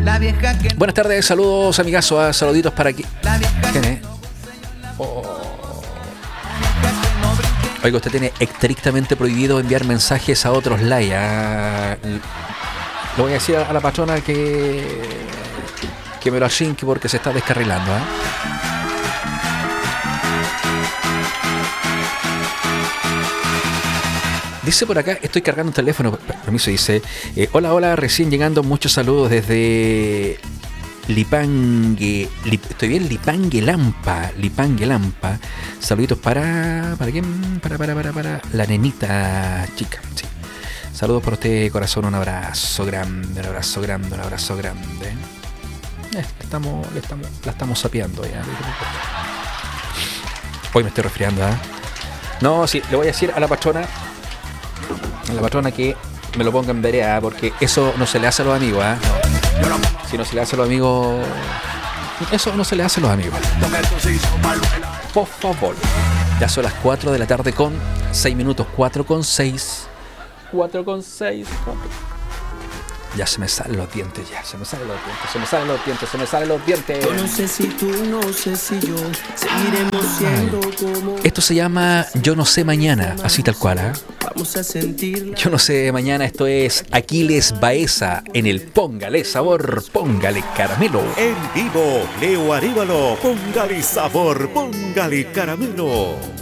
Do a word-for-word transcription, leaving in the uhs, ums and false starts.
Buenas tardes, saludos amigazo, ah, saluditos para aquí. ¿Quién es? Oh. Oiga, usted tiene estrictamente prohibido enviar mensajes a otros like. Ah. Lo voy a decir a la patrona que que me lo achinque porque se está descarrilando. ¿eh? Dice por acá, estoy cargando un teléfono, permiso, dice, eh, hola, hola, recién llegando, muchos saludos desde Lipangue, Lip, estoy bien, Lipangue Lampa, Lipangue Lampa, saluditos para, ¿para quién? Para, para, para, para, la nenita chica, sí. Saludos por usted, corazón, un abrazo grande, un abrazo grande, un abrazo grande. Eh, estamos, le estamos, la estamos sapeando ya. Hoy me estoy resfriando, ¿eh? No, sí, le voy a decir a la patrona, a la patrona que me lo ponga en vereda, porque eso no se le hace a los amigos, ¿eh? No. Si no se le hace a los amigos, eso no se le hace a los amigos. Por favor. Ya son las cuatro de la tarde con seis minutos, cuatro con seis. cuatro con seis. Ya se me salen los dientes, ya se me salen los dientes, se me salen los dientes, se me salen los dientes. Yo no sé si tú, no sé si yo seguiremos siendo como... Esto se llama Yo no sé mañana, así tal cual, ¿eh? Vamos a sentir. Yo no sé mañana, esto es Aquiles Baeza en el Póngale Sabor, Póngale Caramelo. En vivo, Leo Arévalo, Póngale Sabor, Póngale Caramelo.